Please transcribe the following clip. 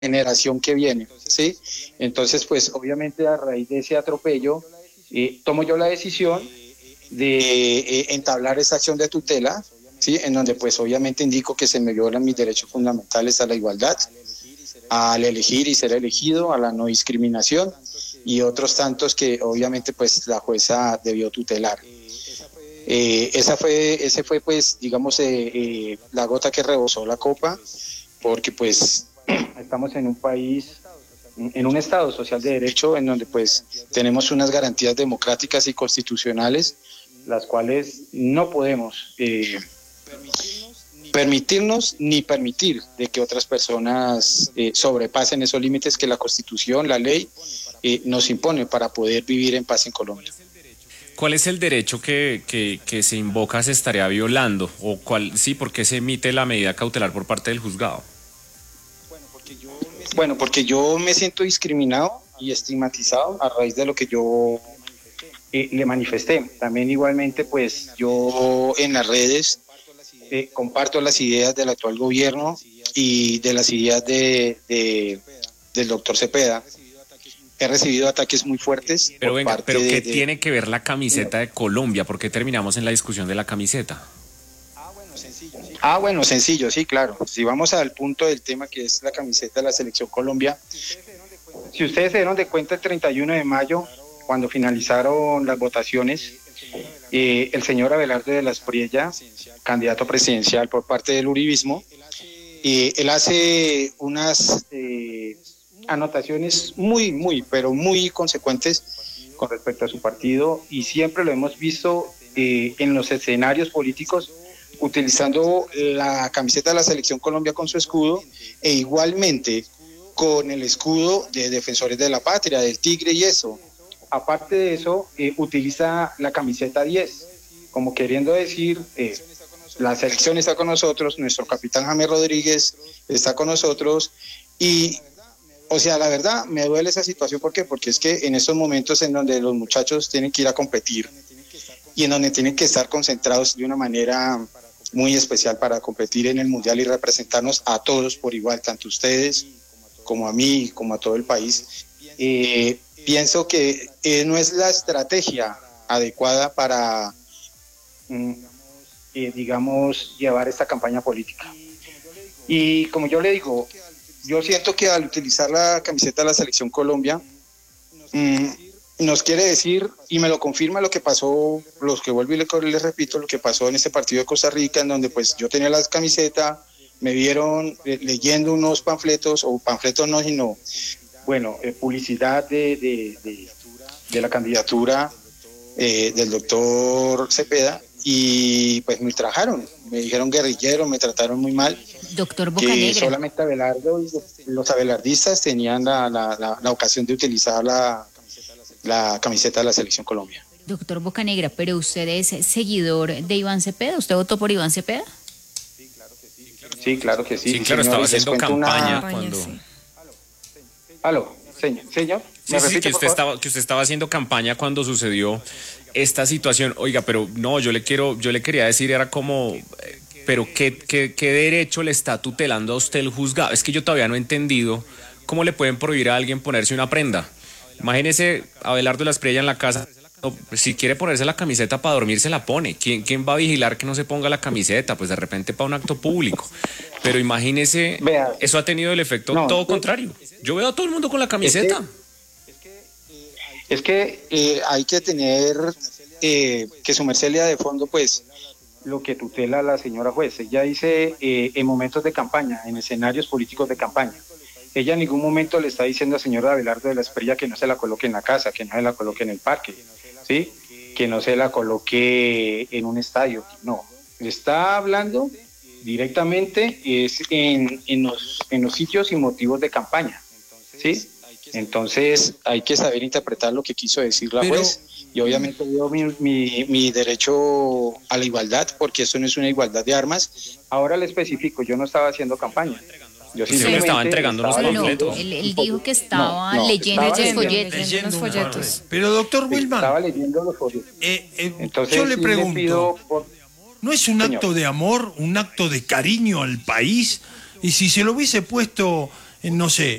generación que viene, ¿sí? Entonces, pues obviamente a raíz de ese atropello, tomo yo la decisión de entablar esa acción de tutela, ¿sí? En donde pues obviamente indico que se me violan mis derechos fundamentales a la igualdad, al elegir y ser elegido, a la no discriminación y otros tantos que obviamente pues la jueza debió tutelar. Ese fue pues digamos la gota que rebosó la copa, porque pues estamos en un país, en un Estado social de derecho, en donde pues tenemos unas garantías democráticas y constitucionales, las cuales no podemos permitirnos ni permitir de que otras personas sobrepasen esos límites que la Constitución, la ley, nos impone para poder vivir en paz en Colombia. ¿Cuál es el derecho que se invoca se estaría violando? ¿O cuál, sí, por qué se emite la medida cautelar por parte del juzgado? Bueno, porque yo me siento discriminado y estigmatizado a raíz de lo que yo le manifesté. También igualmente, pues yo en las redes comparto las ideas del actual gobierno y de las ideas del doctor Cepeda. He recibido ataques muy fuertes. Pero venga, pero ¿qué tiene que ver la camiseta de Colombia? ¿Por qué terminamos en la discusión de la camiseta? Bueno, sencillo, sí, claro. Si vamos al punto del tema que es la camiseta de la Selección Colombia, si ustedes se dieron de cuenta el 31 de mayo, cuando finalizaron las votaciones, el señor Abelardo de la Espriella, candidato presidencial por parte del uribismo, él hace unas anotaciones pero muy consecuentes con respecto a su partido, y siempre lo hemos visto en los escenarios políticos utilizando la camiseta de la Selección Colombia con su escudo, e igualmente con el escudo de Defensores de la Patria, del Tigre y eso. Aparte de eso, utiliza la camiseta 10, como queriendo decir, la selección está con nosotros, nuestro capitán James Rodríguez está con nosotros, y, o sea, la verdad, me duele esa situación. ¿Por qué? Porque es que en estos momentos en donde los muchachos tienen que ir a competir y en donde tienen que estar concentrados de una manera muy especial para competir en el Mundial y representarnos a todos por igual, tanto ustedes como a mí, como a todo el país, pienso que no es la estrategia adecuada para, digamos, llevar esta campaña política. Y como yo le digo, yo siento que al utilizar la camiseta de la Selección Colombia, nos quiere decir, y me lo confirma lo que pasó, los que vuelvo y les repito, lo que pasó en este partido de Costa Rica, en donde pues yo tenía la camiseta, me vieron leyendo unos panfletos, o panfletos no, sino, bueno, publicidad de la candidatura del doctor Cepeda, y pues me ultrajaron, me dijeron guerrillero, me trataron muy mal. Doctor Bocanegra. Que solamente Abelardo y los abelardistas tenían la ocasión de utilizar la camiseta de la Selección Colombia. Doctor Bocanegra, pero usted es seguidor de Iván Cepeda, ¿usted votó por Iván Cepeda? Sí, claro que sí. Sí, claro, estaba haciendo campaña cuando... Sí. Aló, señor. Sí, que usted estaba haciendo campaña cuando sucedió esta situación. Oiga, pero no, yo le quería decir, era como... Pero ¿qué derecho le está tutelando a usted el juzgado? Es que yo todavía no he entendido cómo le pueden prohibir a alguien ponerse una prenda. Imagínese a Abelardo de la Espriella en la casa. No, si quiere ponerse la camiseta para dormir, se la pone. ¿Quién va a vigilar que no se ponga la camiseta? Pues de repente para un acto público. Pero imagínese, eso ha tenido el efecto todo contrario. Yo veo a todo el mundo con la camiseta. Es que hay que tener que su merced lea de fondo, pues, lo que tutela la señora juez. Ella dice en momentos de campaña, en escenarios políticos de campaña. Ella en ningún momento le está diciendo al señor Abelardo de la Espriella que no se la coloque en la casa, que no se la coloque en el parque, ¿sí? Que no se la coloque en un estadio. No, le está hablando directamente es en los sitios y motivos de campaña, ¿sí? Entonces hay que saber interpretar lo que quiso decir la juez. Y obviamente veo mi derecho a la igualdad, porque eso no es una igualdad de armas. Ahora le especifico, yo no estaba haciendo campaña. Yo simplemente estaba entregando unos panfletos. Él dijo que estaba leyendo los folletos. Pero doctor Wilman, estaba leyendo los folletos. Entonces, yo le pregunto, ¿no es un señor, acto de amor, un acto de cariño al país? Y si se lo hubiese puesto no sé,